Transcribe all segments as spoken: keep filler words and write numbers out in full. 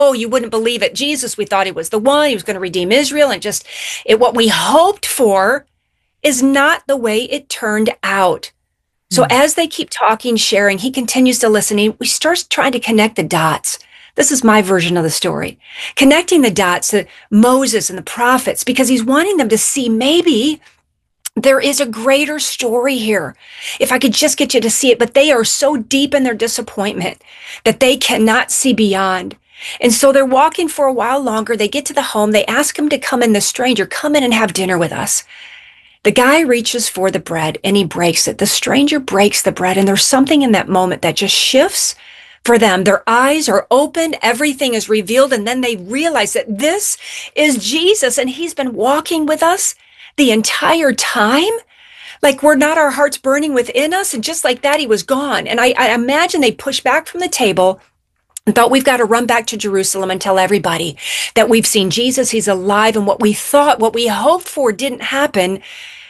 oh, you wouldn't believe it. Jesus, we thought he was the one. He was going to redeem Israel. And just it, what we hoped for is not the way it turned out. So Mm. as they keep talking, sharing, he continues to listen. He, we start trying to connect the dots. This is my version of the story. Connecting the dots to Moses and the prophets, because he's wanting them to see maybe there is a greater story here. If I could just get you to see it, but they are so deep in their disappointment that they cannot see beyond. And so they're walking for a while longer. They get to the home. They ask him to come in, the stranger, come in and have dinner with us. The guy reaches for the bread and he breaks it. The stranger breaks the bread, and there's something in that moment that just shifts for them. Their eyes are open, everything is revealed, and then they realize that this is Jesus, and he's been walking with us the entire time. Like we're not our hearts burning within us, and just like that, he was gone. And I, I imagine they pushed back from the table and thought, we've got to run back to Jerusalem and tell everybody that we've seen Jesus, he's alive, and what we thought, what we hoped for didn't happen.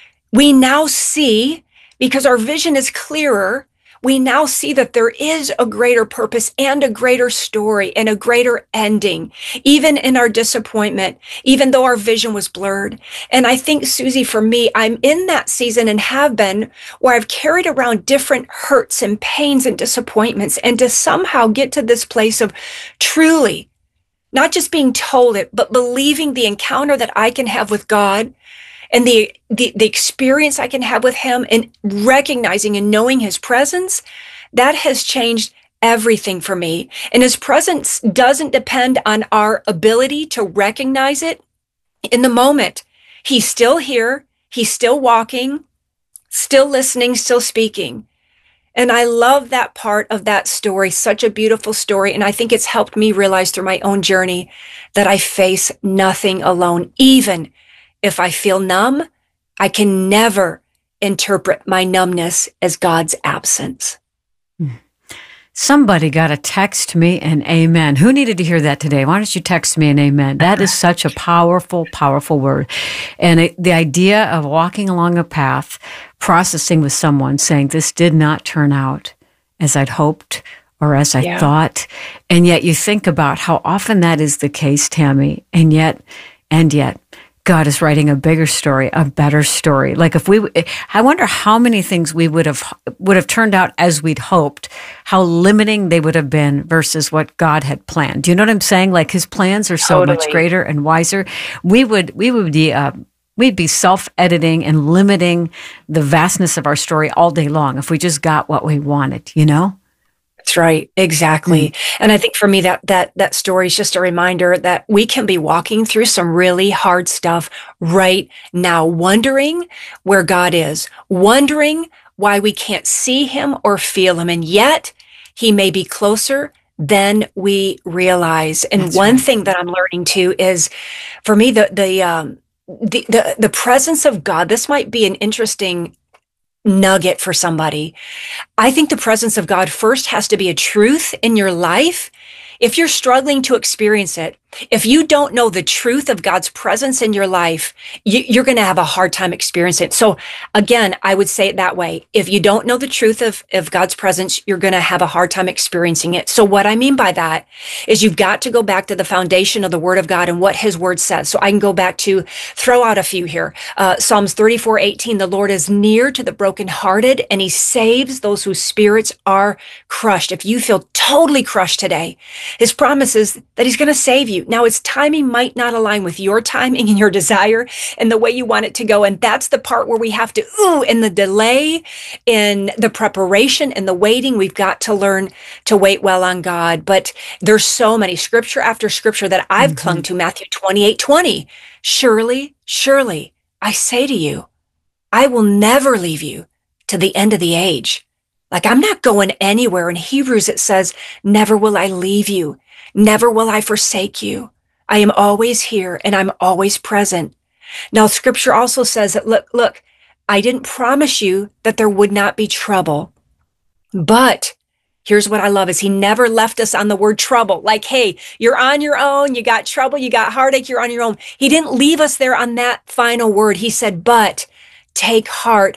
We now see, because our vision is clearer, we now see that there is a greater purpose and a greater story and a greater ending, even in our disappointment, even though our vision was blurred. And I think, Susie, for me, I'm in that season and have been where I've carried around different hurts and pains and disappointments, and to somehow get to this place of truly not just being told it, but believing the encounter that I can have with God and the, the, the experience I can have with him, and recognizing and knowing his presence, that has changed everything for me. And his presence doesn't depend on our ability to recognize it in the moment. He's still here. He's still walking, still listening, still speaking. And I love that part of that story, such a beautiful story. And I think it's helped me realize through my own journey that I face nothing alone. Even if I feel numb, I can never interpret my numbness as God's absence. Somebody got to text me an amen. Who needed to hear that today? Why don't you text me an amen? That is such a powerful, powerful word. And it, the idea of walking along a path, processing with someone, saying, this did not turn out as I'd hoped or as I Yeah. thought. And yet you think about how often that is the case, Tammy. And yet, and yet, God is writing a bigger story, a better story. Like if we, I wonder how many things we would have would have turned out as we'd hoped, how limiting they would have been versus what God had planned. Do you know what I'm saying? Like his plans are so Totally. much greater and wiser. We would, we would be, uh, we'd be self-editing and limiting the vastness of our story all day long if we just got what we wanted, you know? That's right. Exactly. Mm-hmm. And I think for me, that, that, that story is just a reminder that we can be walking through some really hard stuff right now, wondering where God is, wondering why we can't see him or feel him. And yet he may be closer than we realize. And That's one right. thing that I'm learning too is, for me, the, the, um, the, the, the presence of God, this might be an interesting nugget for somebody. I think the presence of God first has to be a truth in your life. If you're struggling to experience it, if you don't know the truth of God's presence in your life, you, you're going to have a hard time experiencing it. So again, I would say it that way. If you don't know the truth of, of God's presence, you're going to have a hard time experiencing it. So what I mean by that is you've got to go back to the foundation of the Word of God and what his Word says. So I can go back to throw out a few here. Uh, Psalms thirty-four eighteen, the Lord is near to the brokenhearted and he saves those whose spirits are crushed. If you feel totally crushed today, his promise is that he's going to save you. Now, its timing might not align with your timing and your desire and the way you want it to go. And that's the part where we have to, ooh, in the delay, in the preparation and the waiting, we've got to learn to wait well on God. But there's so many scripture after scripture that I've mm-hmm. clung to. Matthew twenty-eight twenty. Surely, surely, I say to you, I will never leave you to the end of the age. Like I'm not going anywhere. In Hebrews, it says, never will I leave you. Never will I forsake you. I am always here and I'm always present. Now, scripture also says that, look, look, I didn't promise you that there would not be trouble. But here's what I love is he never left us on the word trouble. Like, hey, you're on your own. You got trouble. You got heartache. You're on your own. He didn't leave us there on that final word. He said, but take heart.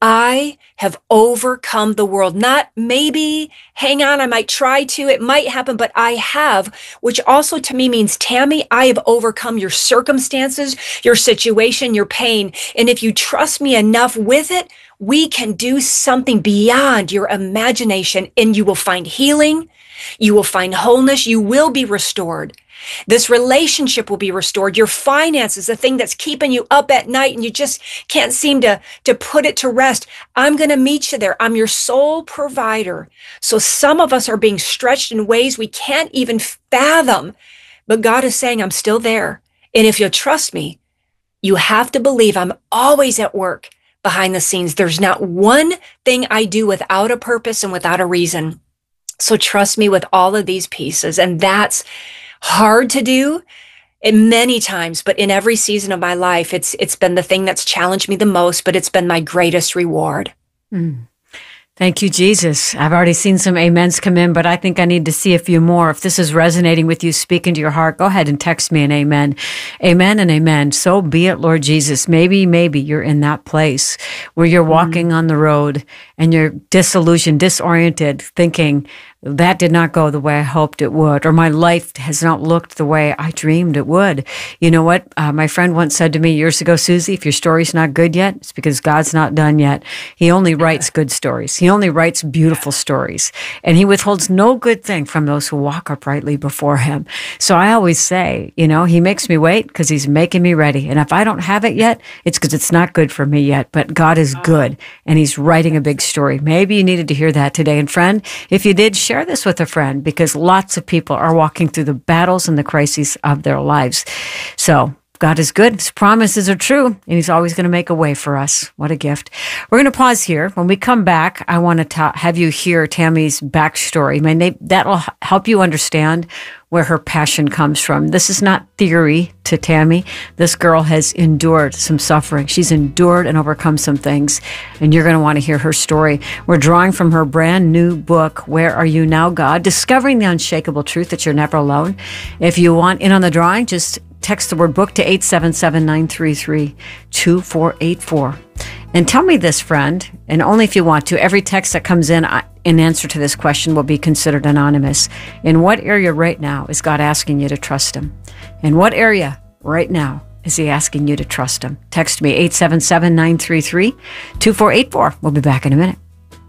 I have overcome the world. Not maybe, hang on, I might try to, it might happen, but I have, which also to me means, Tammy, I have overcome your circumstances, your situation, your pain. And if you trust me enough with it, we can do something beyond your imagination, and you will find healing. You will find wholeness. You will be restored. This relationship will be restored. Your finances, the thing that's keeping you up at night and you just can't seem to, to put it to rest. I'm going to meet you there. I'm your sole provider. So some of us are being stretched in ways we can't even fathom. But God is saying, I'm still there. And if you'll trust me, you have to believe I'm always at work behind the scenes. There's not one thing I do without a purpose and without a reason. So trust me with all of these pieces. And that's hard to do and many times, but in every season of my life, it's it's been the thing that's challenged me the most, but it's been my greatest reward. Mm. Thank you, Jesus. I've already seen some amens come in, but I think I need to see a few more. If this is resonating with you, speaking to your heart, go ahead and text me an amen. Amen and amen. So be it, Lord Jesus. Maybe, maybe you're in that place where you're walking mm-hmm. on the road and you're disillusioned, disoriented, thinking, that did not go the way I hoped it would, or my life has not looked the way I dreamed it would. You know what? Uh, my friend once said to me years ago, Susie, if your story's not good yet, it's because God's not done yet. He only writes good stories. He only writes beautiful stories. And he withholds no good thing from those who walk uprightly before him. So I always say, you know, he makes me wait because he's making me ready. And if I don't have it yet, it's because it's not good for me yet. But God is good, and he's writing a big story. Maybe you needed to hear that today. And friend, if you did, share this with a friend, because lots of people are walking through the battles and the crises of their lives. So God is good. His promises are true, and he's always going to make a way for us. What a gift. We're going to pause here. When we come back, I want to ta- have you hear Tammy's backstory. My na- that'll help you understand where her passion comes from. This is not theory to Tammy. This girl has endured some suffering. She's endured and overcome some things, and you're going to want to hear her story. We're drawing from her brand new book, Where Are You Now, God? Discovering the Unshakable Truth that you're never alone. If you want in on the drawing, just text the word book to eight seven seven, nine three three, two four eight four. And tell me this, friend, and only if you want to. Every text that comes in in answer to this question will be considered anonymous. In what area right now is God asking you to trust him? In what area right now is he asking you to trust him? Text me, eight seven seven, nine three three, two four eight four. We'll be back in a minute.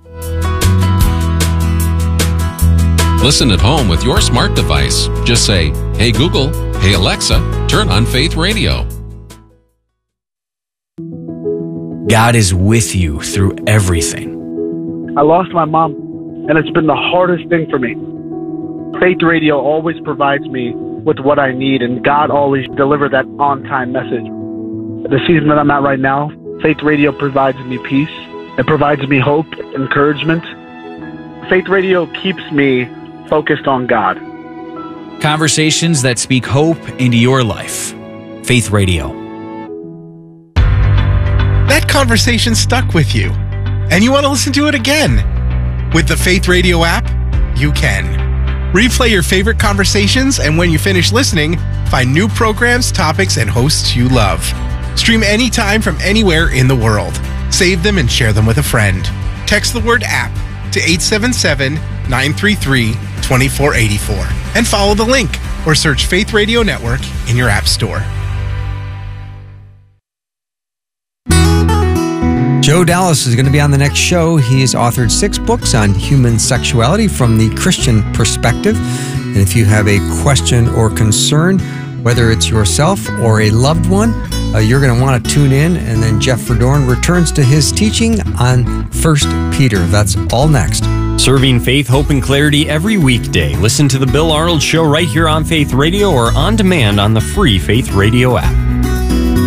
Listen at home with your smart device. Just say, hey Google, hey Alexa, turn on Faith Radio. God is with you through everything. I lost my mom, and it's been the hardest thing for me. Faith Radio always provides me with what I need, and God always delivers that on-time message. The season that I'm at right now, Faith Radio provides me peace. It provides me hope, encouragement. Faith Radio keeps me focused on God. Conversations that speak hope into your life. Faith Radio. That conversation stuck with you, and you want to listen to it again. With the Faith Radio app, you can. Replay your favorite conversations, and when you finish listening, find new programs, topics, and hosts you love. Stream anytime from anywhere in the world. Save them and share them with a friend. Text the word app to eight seven seven, nine three three, two four eight four and follow the link or search Faith Radio Network in your app store. Joe Dallas is going to be on the next show. He has authored six books on human sexuality from the Christian perspective. And if you have a question or concern, whether it's yourself or a loved one, uh, you're going to want to tune in. And then Jeff Verdorn returns to his teaching on First Peter. That's all next. Serving faith, hope, and clarity every weekday. Listen to The Bill Arnold Show right here on Faith Radio or on demand on the free Faith Radio app.